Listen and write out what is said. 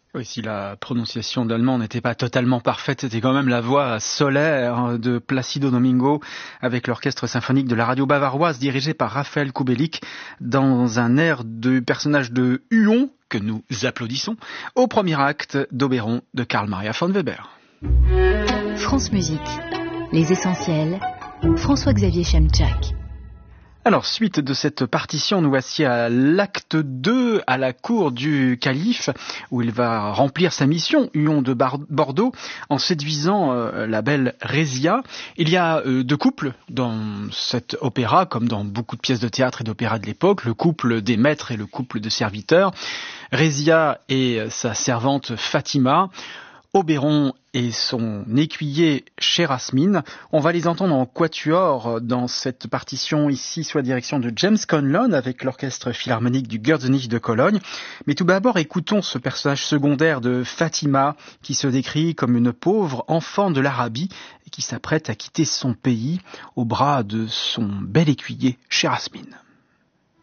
Oui, si la prononciation d'allemand n'était pas totalement parfaite, c'était quand même la voix solaire de Placido Domingo avec l'orchestre symphonique de la radio bavaroise dirigé par Raphaël Kubelik dans un air de personnage de Huon que nous applaudissons au premier acte d'Oberon de Karl Maria von Weber. France Musique, les essentiels, François-Xavier Chemchak. Alors, suite de cette partition, nous voici à l'acte 2, à la cour du calife, où il va remplir sa mission, Huon de Bordeaux, en séduisant la belle Rézia. Il y a deux couples dans cet opéra, comme dans beaucoup de pièces de théâtre et d'opéra de l'époque, le couple des maîtres et le couple de serviteurs. Rézia et sa servante Fatima, Oberon et son écuyer Cherasmine. On va les entendre en quatuor dans cette partition ici sous la direction de James Conlon avec l'orchestre philharmonique du Goerzenich de Cologne. Mais tout d'abord, écoutons ce personnage secondaire de Fatima qui se décrit comme une pauvre enfant de l'Arabie et qui s'apprête à quitter son pays au bras de son bel écuyer Cherasmine.